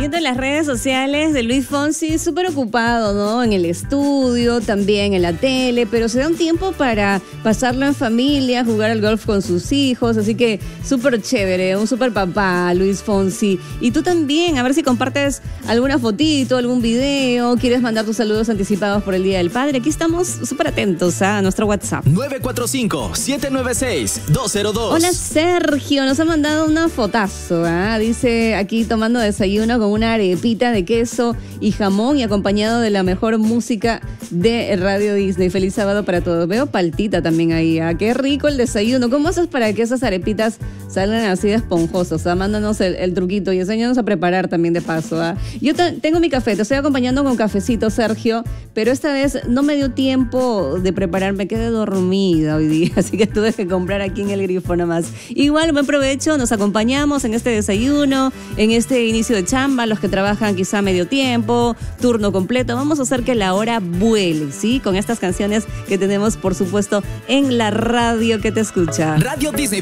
Viendo las redes sociales de Luis Fonsi, súper ocupado, ¿no? En el estudio, también en la tele, pero se da un tiempo para pasarlo en familia, jugar al golf con sus hijos, así que súper chévere, un súper papá, Luis Fonsi. Y tú también, a ver si compartes alguna fotito, algún video, quieres mandar tus saludos anticipados por el Día del Padre. Aquí estamos súper atentos a nuestro WhatsApp. 945-796-202. Hola Sergio, nos ha mandado una fotazo, ¿eh? Dice aquí tomando desayuno con una arepita de queso y jamón y acompañado de la mejor música de Radio Disney. Feliz sábado para todos. Veo paltita también ahí, ¿eh? Qué rico el desayuno. ¿Cómo haces para que esas arepitas salgan así de esponjosas? ¿Eh? Mándanos el truquito y enséñanos a preparar también de paso, ¿eh? Yo tengo mi café, te estoy acompañando con cafecito, Sergio, pero esta vez no me dio tiempo de preparar, me quedé dormida hoy día, así que tuve que comprar aquí en el grifo nomás. Igual, buen provecho, nos acompañamos en este desayuno, en este inicio de chamba, los que trabajan quizá medio tiempo, turno completo. Vamos a hacer que la hora vuele, ¿sí? Con estas canciones que tenemos, por supuesto, en la radio que te escucha. Radio Disney